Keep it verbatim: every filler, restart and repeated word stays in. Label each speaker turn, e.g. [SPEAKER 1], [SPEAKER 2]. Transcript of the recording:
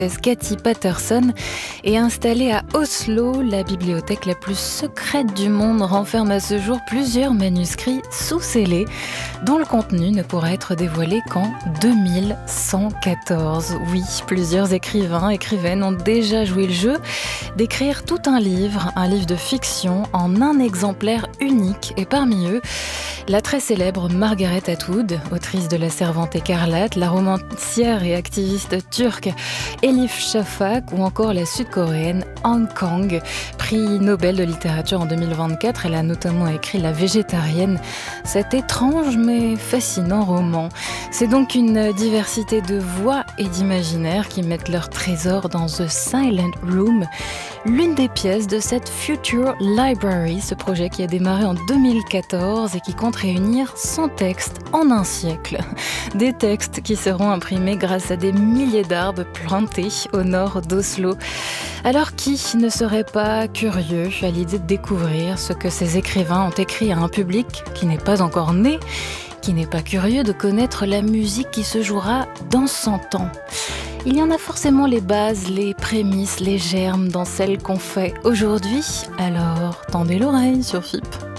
[SPEAKER 1] Cathy Patterson est installée à Oslo. La bibliothèque la plus secrète du monde renferme à ce jour plusieurs manuscrits sous-scellés dont le contenu ne pourra être dévoilé qu'en deux mille cent quatorze. Oui, plusieurs écrivains, écrivaines ont déjà joué le jeu d'écrire tout un livre, un livre de fiction en un exemplaire unique. Et parmi eux, la très célèbre Margaret Atwood, autrice de La Servante écarlate, la romancière et activiste turque Elif Shafak ou encore la sud-coréenne Han Kang, prix Nobel de littérature en deux mille vingt-quatre. Elle a notamment écrit La Végétarienne, cet étrange mais fascinant roman. C'est donc une diversité de voix et d'imaginaires qui mettent leur trésor dans The Silent Room, l'une des pièces de cette Future Library, ce projet qui a démarré en deux mille quatorze et qui compte réunir cent textes en un siècle. Des textes qui seront imprimés grâce à des milliers d'arbres plantés au nord d'Oslo. Alors qui ne serait pas curieux à l'idée de découvrir ce que ces écrivains ont écrit à un public qui n'est pas encore né, qui n'est pas curieux de connaître la musique qui se jouera dans cent ans? Il y en a forcément les bases, les prémices, les germes dans celles qu'on fait aujourd'hui. Alors, tendez l'oreille sur F I P.